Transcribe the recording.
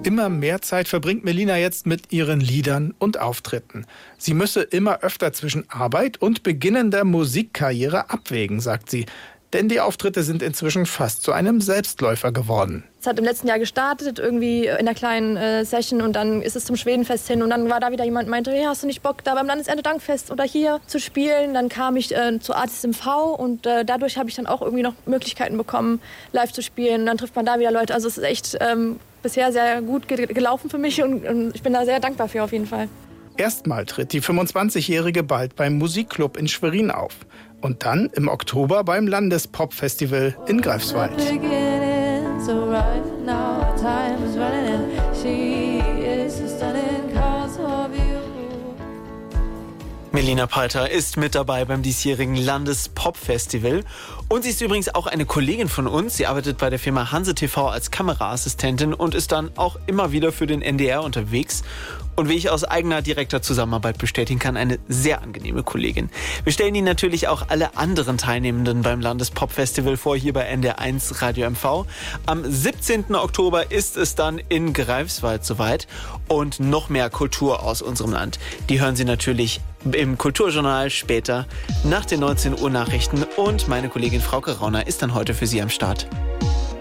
Immer mehr Zeit verbringt Melina jetzt mit ihren Liedern und Auftritten. Sie müsse immer öfter zwischen Arbeit und beginnender Musikkarriere abwägen, sagt sie. Denn die Auftritte sind inzwischen fast zu einem Selbstläufer geworden. Es hat im letzten Jahr gestartet, irgendwie in einer kleinen Session, und dann ist es zum Schwedenfest hin. Und dann war da wieder jemand, meinte, hey, hast du nicht Bock, da beim Landeserntedankfest oder hier zu spielen? Dann kam ich zu Artis MV und dadurch habe ich dann auch irgendwie noch Möglichkeiten bekommen, live zu spielen. Und dann trifft man da wieder Leute. Also es ist echt bisher sehr gut gelaufen für mich und ich bin da sehr dankbar für auf jeden Fall. Erstmal tritt die 25-Jährige bald beim Musikclub in Schwerin auf. Und dann im Oktober beim Landespop-Festival in Greifswald. Melina Palter ist mit dabei beim diesjährigen Landespop-Festival. Und sie ist übrigens auch eine Kollegin von uns. Sie arbeitet bei der Firma Hanse TV als Kameraassistentin und ist dann auch immer wieder für den NDR unterwegs. Und wie ich aus eigener direkter Zusammenarbeit bestätigen kann, eine sehr angenehme Kollegin. Wir stellen Ihnen natürlich auch alle anderen Teilnehmenden beim Landespop-Festival vor, hier bei NDR1 Radio MV. Am 17. Oktober ist es dann in Greifswald soweit. Und noch mehr Kultur aus unserem Land. Die hören Sie natürlich im Kulturjournal später nach den 19 Uhr Nachrichten. Und meine Kollegin Frauke Rauner ist dann heute für Sie am Start.